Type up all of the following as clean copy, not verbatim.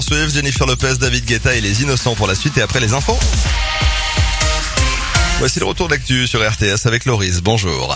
Swift, Jennifer Lopez, David Guetta et les Innocents pour la suite et après les infos. Voici le retour d'actu sur RTS avec Loris. Bonjour.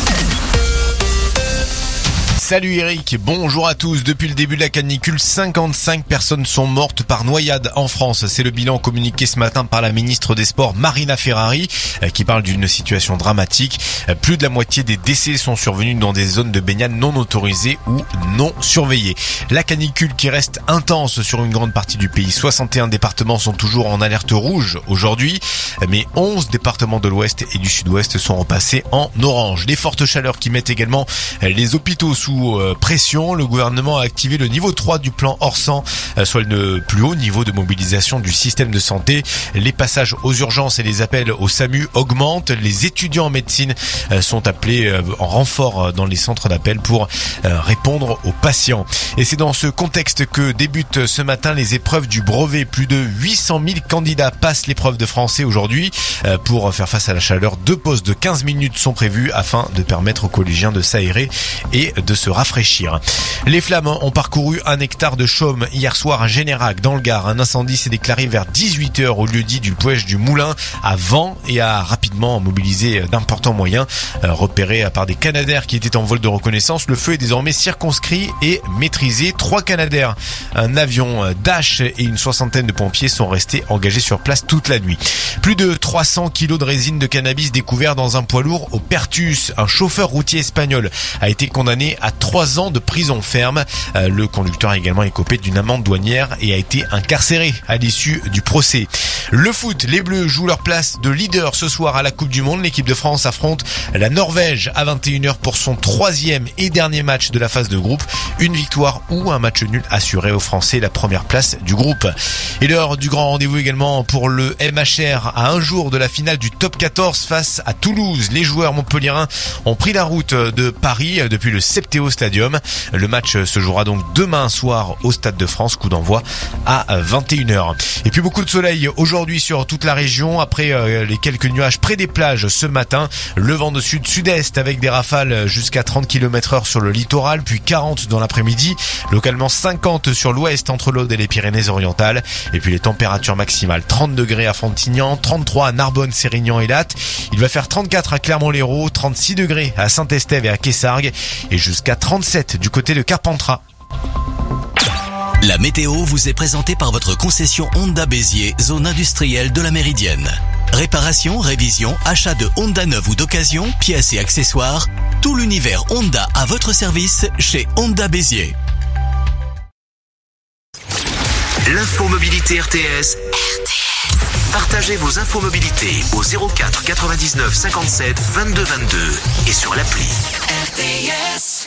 Salut Eric, bonjour à tous. Depuis le début de la canicule, 55 personnes sont mortes par noyade en France. C'est le bilan communiqué ce matin par la ministre des Sports Marina Ferrari qui parle d'une situation dramatique. Plus de la moitié des décès sont survenus dans des zones de baignade non autorisées ou non surveillées. La canicule qui reste intense sur une grande partie du pays. 61 départements sont toujours en alerte rouge aujourd'hui, mais 11 départements de l'ouest et du sud-ouest sont repassés en orange. Les fortes chaleurs qui mettent également les hôpitaux sous pression. Le gouvernement a activé le niveau 3 du plan Orsan, soit le plus haut niveau de mobilisation du système de santé. Les passages aux urgences et les appels au SAMU augmentent. Les étudiants en médecine sont appelés en renfort dans les centres d'appel pour répondre aux patients. Et c'est dans ce contexte que débutent ce matin les épreuves du brevet. Plus de 800 000 candidats passent l'épreuve de français aujourd'hui. Pour faire face à la chaleur, 2 pauses de 15 minutes sont prévues afin de permettre aux collégiens de s'aérer et de se rafraîchir. Les flammes ont parcouru 1 hectare de chaume hier soir à Générac dans le Gard. Un incendie s'est déclaré vers 18h au lieu-dit du Pouèche du Moulin à Vent et a rapidement mobilisé d'importants moyens. Repéré par des Canadair qui étaient en vol de reconnaissance, le feu est désormais circonscrit et maîtrisé. 3 Canadair, un avion Dash et une soixantaine de pompiers sont restés engagés sur place toute la nuit. Plus de 300 kilos de résine de cannabis découvert dans un poids lourd au Pertus. Un chauffeur routier espagnol a été condamné à 3 ans de prison ferme. Le conducteur a également écopé d'une amende douanière et a été incarcéré à l'issue du procès. Le foot, les Bleus jouent leur place de leader ce soir à la Coupe du Monde. L'équipe de France affronte la Norvège à 21h pour son 3e et dernier match de la phase de groupe. Une victoire ou un match nul assuré aux Français la première place du groupe. Et l'heure du grand rendez-vous également pour le MHR à un jour de la finale du top 14 face à Toulouse. Les joueurs montpelliérains ont pris la route de Paris depuis le Septéo Stadium. Le match se jouera donc demain soir au Stade de France, coup d'envoi à 21h. Et puis beaucoup de soleil aujourd'hui sur toute la région après les quelques nuages près des plages ce matin. Le vent de sud-sud-est avec des rafales jusqu'à 30 km/h sur le littoral, puis 40 dans l'après-midi. Localement 50 sur l'ouest entre l'Aude et les Pyrénées-Orientales. Et puis les températures maximales 30 degrés à Frontignan, 33 à Narbonne, Sérignan et Latte. Il va faire 34 à Clermont-Lérault, 36 degrés à Saint-Estève et à Quessargues et jusqu'à 37 du côté de Carpentras. La météo vous est présentée par votre concession Honda Béziers, zone industrielle de la Méridienne. Réparation, révision, achat de Honda neuve ou d'occasion, pièces et accessoires, tout l'univers Honda à votre service chez Honda Béziers. L'infomobilité RTS. Partagez vos infomobilités au 04 99 57 22 22 et sur l'appli RTS.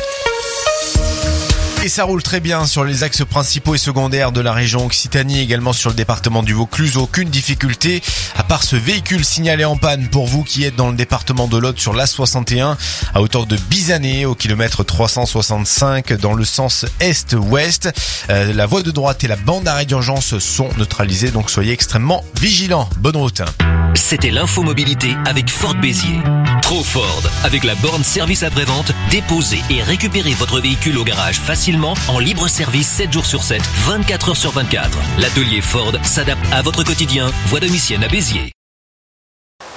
Et ça roule très bien sur les axes principaux et secondaires de la région Occitanie, également sur le département du Vaucluse. Aucune difficulté, à part ce véhicule signalé en panne pour vous qui êtes dans le département de l'Aude sur l'A61, à hauteur de Bizané, au kilomètre 365, dans le sens est-ouest. La voie de droite et la bande d'arrêt d'urgence sont neutralisées, donc soyez extrêmement vigilants. Bonne route. C'était l'infomobilité avec Ford Béziers. Trop Ford, avec la borne service après-vente, déposez et récupérez votre véhicule au garage facilement en libre service 7 jours sur 7, 24 heures sur 24. L'atelier Ford s'adapte à votre quotidien. Voie domicienne à Béziers.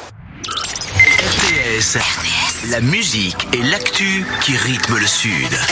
RTS, la musique et l'actu qui rythment le Sud.